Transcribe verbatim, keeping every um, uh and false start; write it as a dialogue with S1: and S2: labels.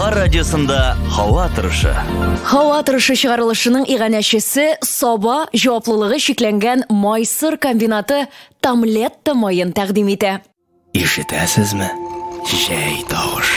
S1: Хабар радиосында һава торышы.
S2: Һава торышы чыгарылышының иганәчесе Саба җаваплылыгы шикләнгән майсыр комбинаты Тамлетта майын тәкъдим итә.
S1: Ишетәсезме? Җәй тавышы.